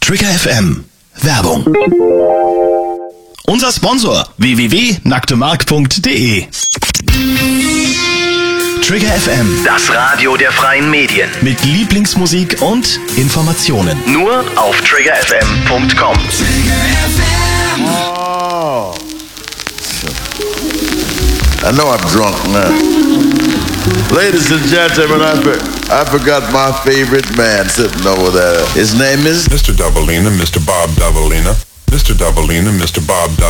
Trigger FM. Werbung. Unser Sponsor www.nacktemark.de. Trigger FM. Das Radio der freien Medien. Mit Lieblingsmusik und Informationen. Nur auf triggerfm.com. Oh. I know I'm drunk now. Ladies and gentlemen, I forgot my favorite man sitting over there. His name is Mr. Doubleina, Mr. Bob Doubleina, Mr. Doubleina, Mr. Bob Doubleina.